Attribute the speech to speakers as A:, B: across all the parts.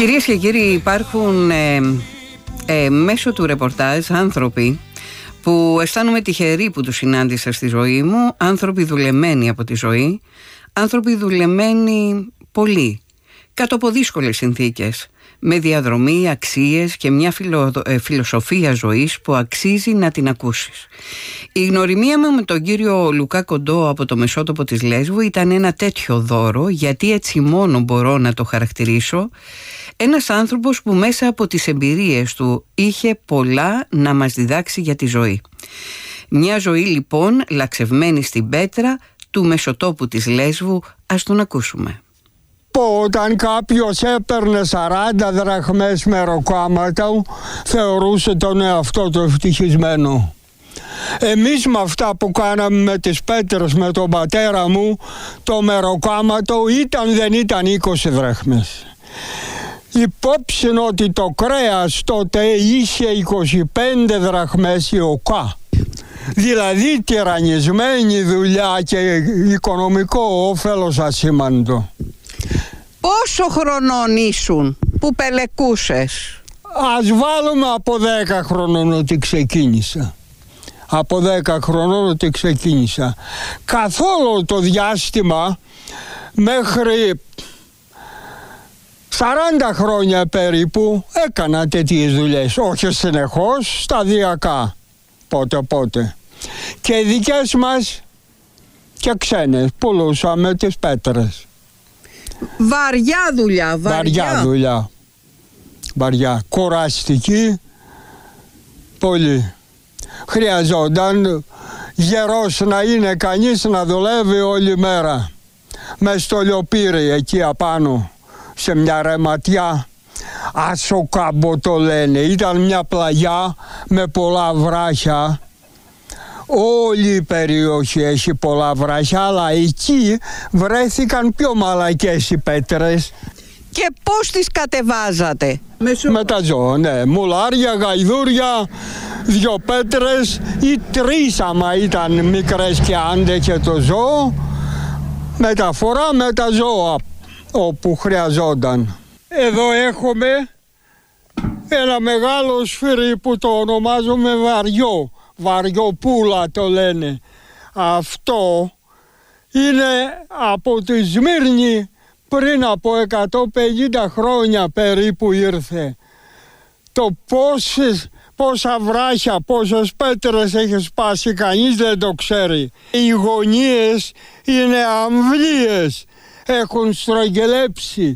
A: Κυρίες και κύριοι, υπάρχουν μέσω του ρεπορτάζ άνθρωποι που αισθάνομαι τυχεροί που τους συνάντησα στη ζωή μου, άνθρωποι δουλεμένοι από τη ζωή, άνθρωποι δουλεμένοι πολύ, κάτω από δύσκολες συνθήκες, με διαδρομή, αξίες και μια φιλοσοφία ζωής που αξίζει να την ακούσεις. Η γνωριμία μου με τον κύριο Λουκά Κοντό από το Μεσότοπο της Λέσβου ήταν ένα τέτοιο δώρο, γιατί έτσι μόνο μπορώ να το χαρακτηρίσω. Ένας άνθρωπος που μέσα από τις εμπειρίες του είχε πολλά να μας διδάξει για τη ζωή. Μια ζωή λοιπόν λαξευμένη στην πέτρα του Μεσοτόπου της Λέσβου. Ας τον ακούσουμε.
B: Όταν κάποιος έπαιρνε 40 δραχμές μεροκάματα, θεωρούσε τον εαυτό του ευτυχισμένο. Εμείς με αυτά που κάναμε με τις πέτρες με τον πατέρα μου, το μεροκάματο δεν ήταν 20 δραχμές. Υπόψη ότι το κρέας τότε είχε 25 δραχμές η ΟΚΑ. Δηλαδή τυραννισμένη δουλειά και οικονομικό όφελος ασήμαντο.
A: Πόσο χρονών ήσουν που πελεκούσες?
B: Ας βάλουμε από 10 χρονών ότι ξεκίνησα. Από 10 χρονών ότι ξεκίνησα. Καθόλου το διάστημα μέχρι 40 χρόνια περίπου έκανα τέτοιες δουλειές. Όχι συνεχώς, σταδιακά. Πότε. Και οι δικές μας και ξένες πουλούσαμε τις πέτρες.
A: Βαριά δουλειά.
B: Βαριά. Κουραστική. Πολύ. Χρειαζόταν γερός να είναι κανείς να δουλεύει όλη μέρα. Μες στο λιοπύρι εκεί απάνω, σε μια ρεματιά. Ασοκάμπο το λένε. Ήταν μια πλαγιά με πολλά βράχια. Όλη η περιοχή έχει πολλά βράχια, αλλά εκεί βρέθηκαν πιο μαλακές οι πέτρες.
A: Και πώς τις κατεβάζατε?
B: Με τα ζώα, ναι. Μουλάρια, γαϊδούρια, 2 πέτρες ή 3 άμα ήταν μικρές και άντεχε το ζώο. Μεταφορά με τα ζώα όπου χρειαζόταν. Εδώ έχουμε ένα μεγάλο σφυρί που το ονομάζουμε βαριό. Βαριοπούλα το λένε. Αυτό είναι από τη Σμύρνη, πριν από 150 χρόνια περίπου ήρθε. Το πόσα βράχια, πόσες πέτρες έχει σπάσει κανείς δεν το ξέρει. Οι γωνίες είναι αμβλίες, έχουν στρογγυλέψει.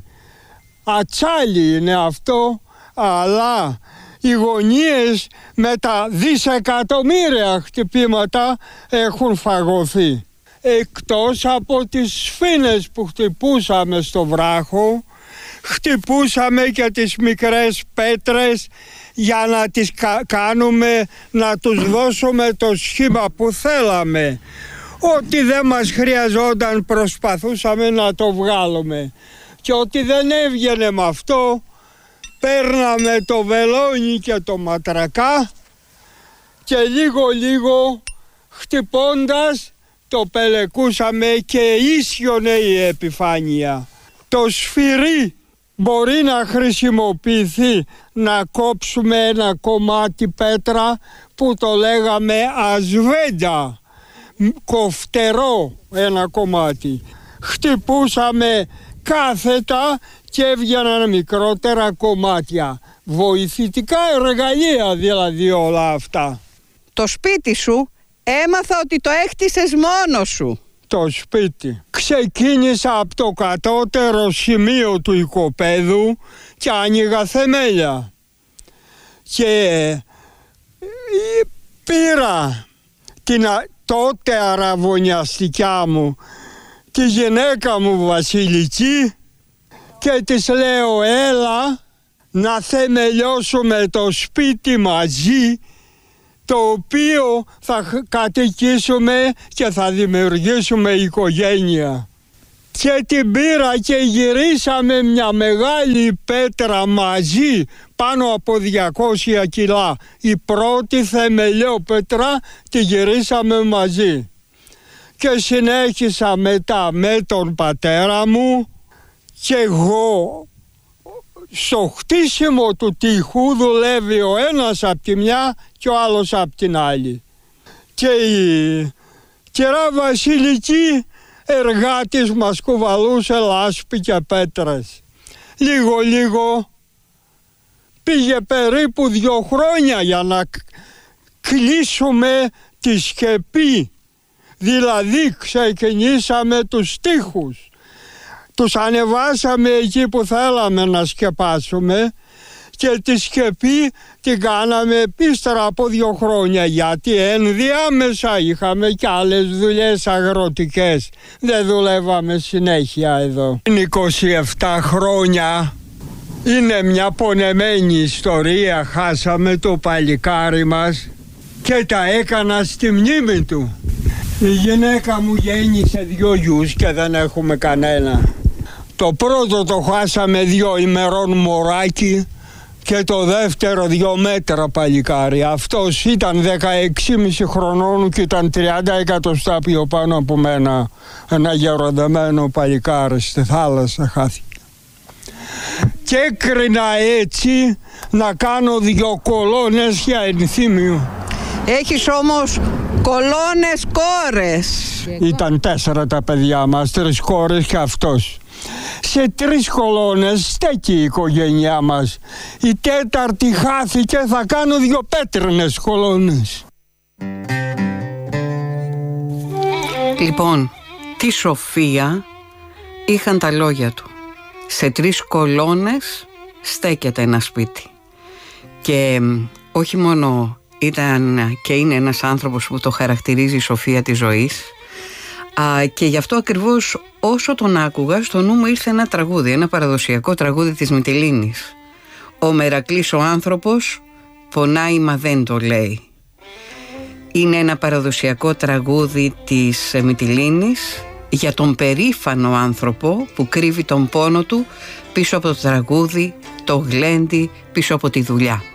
B: Ατσάλι είναι αυτό, αλλά οι γωνίες με τα δισεκατομμύρια χτυπήματα έχουν φαγωθεί. Εκτός από τις σφήνες που χτυπούσαμε στο βράχο, χτυπούσαμε και τις μικρές πέτρες για να τις κάνουμε, να τους δώσουμε το σχήμα που θέλαμε. Ό,τι δεν μας χρειαζόταν προσπαθούσαμε να το βγάλουμε. Και ό,τι δεν έβγαινε με αυτό, παίρναμε το βελόνι και το ματρακά και λίγο χτυπώντας το πελεκούσαμε και ίσιονε η επιφάνεια. Το σφυρί μπορεί να χρησιμοποιηθεί να κόψουμε ένα κομμάτι πέτρα που το λέγαμε ασβέντα, κοφτερό ένα κομμάτι. Χτυπούσαμε κάθετα και έβγαιναν μικρότερα κομμάτια. Βοηθητικά εργαλεία δηλαδή όλα αυτά.
A: Το σπίτι σου έμαθα ότι το έκτισες μόνος σου.
B: Το σπίτι. Ξεκίνησα από το κατώτερο σημείο του οικοπαίδου και άνοιγα θεμέλια. Και πήρα την τότε αραβωνιαστικιά μου, τη γυναίκα μου Βασιλική, και της λέω έλα να θεμελιώσουμε το σπίτι μαζί, το οποίο θα κατοικήσουμε και θα δημιουργήσουμε οικογένεια. Και την πήρα και γυρίσαμε μια μεγάλη πέτρα μαζί, πάνω από 200 κιλά. Η πρώτη θεμελιόπετρα τη γυρίσαμε μαζί. Και συνέχισα μετά με τον πατέρα μου και εγώ Στο χτίσιμο του τείχου δουλεύει ο ένας από τη μια και ο άλλος από την άλλη. Και η κυρά Βασιλική εργάτης μας κουβαλούσε λάσπη και πέτρες. Λίγο πήγε περίπου 2 χρόνια για να κλείσουμε τη σκεπή. Δηλαδή ξεκινήσαμε τους τοίχους. Τους ανεβάσαμε εκεί που θέλαμε να σκεπάσουμε και τη σκεπή την κάναμε ύστερα από 2 χρόνια, γιατί ενδιάμεσα είχαμε και άλλες δουλειές αγροτικές. Δεν δουλεύαμε συνέχεια εδώ. Είναι 27 χρόνια. Είναι μια πονεμένη ιστορία. Χάσαμε το παλικάρι μας και τα έκανα στη μνήμη του. Η γυναίκα μου γέννησε 2 γιους και δεν έχουμε κανένα. Το πρώτο το χάσαμε 2 ημερών μωράκι και το δεύτερο 2 μέτρα παλικάρι. Αυτός ήταν 16,5 χρονών και ήταν 30 εκατοστά πιο πάνω από μένα. Ένα γεροντεμένο παλικάρι στη θάλασσα χάθηκε. Και έκρινα έτσι να κάνω 2 κολόνες για ενθύμιο.
A: Έχεις όμως κολόνες κόρες.
B: Ήταν 4 τα παιδιά μας, 3 κόρες και αυτός. Σε 3 κολόνες στέκει η οικογένειά μας. Η 4η χάθηκε, θα κάνω 2 πέτρινες κολόνες.
A: Λοιπόν, τι σοφία είχαν τα λόγια του. Σε 3 κολόνες στέκεται ένα σπίτι. Και όχι μόνο ήταν και είναι ένας άνθρωπος που το χαρακτηρίζει η σοφία της ζωής, και γι' αυτό ακριβώς όσο τον άκουγα στο νου μου ήρθε ένα τραγούδι, ένα παραδοσιακό τραγούδι της Μυτιλήνης. Ο Μερακλής ο άνθρωπος πονάει μα δεν το λέει. Είναι ένα παραδοσιακό τραγούδι της Μυτιλήνης για τον περήφανο άνθρωπο που κρύβει τον πόνο του πίσω από το τραγούδι, το γλέντι, πίσω από τη δουλειά.